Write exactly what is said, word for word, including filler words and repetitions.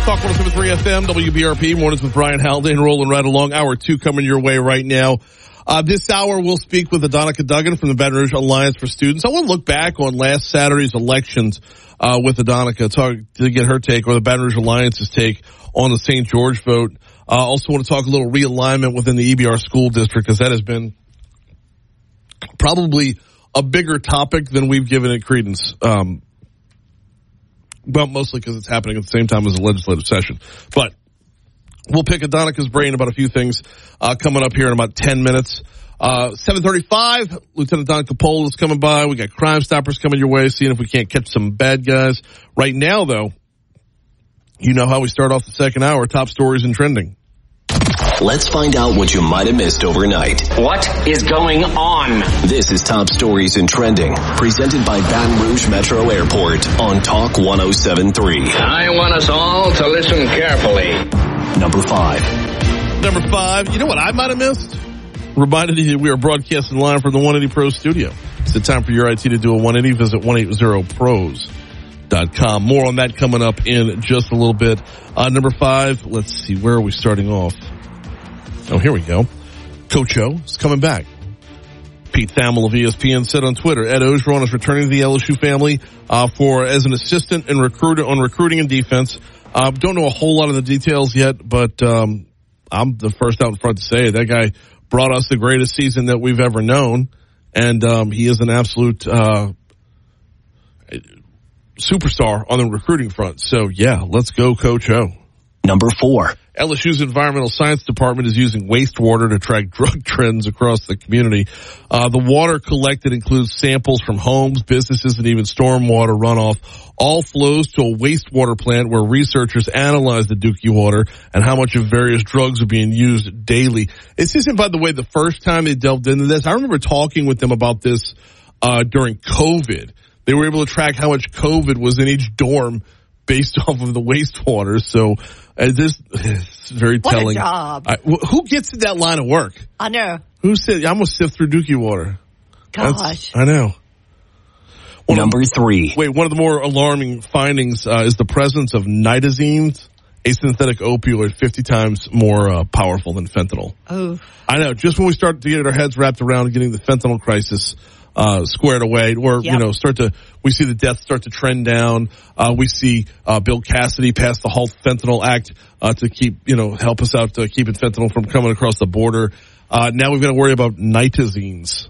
Talk one oh seven point three F M, W B R P, Mornings with Brian Haldane, rolling right along. Hour two coming your way right now. Uh, this hour we'll speak with Adonica Duggan from the Baton Rouge Alliance for Students. I want to look back on last Saturday's elections uh, with Adonica, talk, to get her take, or the Baton Rouge Alliance's take on the Saint George vote. I uh, also want to talk a little realignment within the E B R school district, because that has been probably a bigger topic than we've given it credence. Um, well, mostly because it's happening at the same time as the legislative session. But we'll pick Adonica's brain about a few things uh, coming up here in about ten minutes. Uh, seven thirty-five, Lieutenant Don Capola is coming by. We got Crime Stoppers coming your way, seeing if we can't catch some bad guys. Right now, though, you know how we start off the second hour, top stories and trending. Let's find out what you might have missed overnight. What is going on? This is Top Stories and Trending, presented by Baton Rouge Metro Airport on Talk one oh seven point three. I want us all to listen carefully. Number five. Number five, you know what I might have missed? Reminded you we are broadcasting live from the one eighty Pro studio. It's the time for your I T to do a one eighty. Visit one eighty pros dot com. More on that coming up in just a little bit. Uh, number five, let's see, where are we starting off? Oh, here we go. Coach O is coming back. Pete Thamel of E S P N said on Twitter, Ed Ogeron is returning to the L S U family uh, for as an assistant and recruiter on recruiting and defense. Uh, don't know a whole lot of the details yet, but um, I'm the first out in front to say it. That guy brought us the greatest season that we've ever known, and um, he is an absolute uh, superstar on the recruiting front. So, yeah, let's go, Coach O. Number four. L S U's Environmental Science Department is using wastewater to track drug trends across the community. Uh, the water collected includes samples from homes, businesses, and even stormwater runoff. All flows to a wastewater plant where researchers analyze the Dookie water and how much of various drugs are being used daily. This isn't, by the way, the first time they delved into this. I remember talking with them about this uh, during COVID. They were able to track how much COVID was in each dorm based off of the wastewater. So uh, this is very what telling. What a job. I, wh- who gets in that line of work? I know. Who said, I'm going to sift through Dookie water. Gosh. That's, I know. One Number of, three. Wait, one of the more alarming findings uh, is the presence of nitazines, a synthetic opioid fifty times more uh, powerful than fentanyl. Oh. I know. Just when we start to get our heads wrapped around getting the fentanyl crisis Uh, squared away, or, yep. you know, start to, we see the deaths start to trend down. Uh, we see, uh, Bill Cassidy pass the Halt Fentanyl Act, uh, to keep, you know, help us out to keeping fentanyl from coming across the border. Uh, now we've got to worry about nitazines.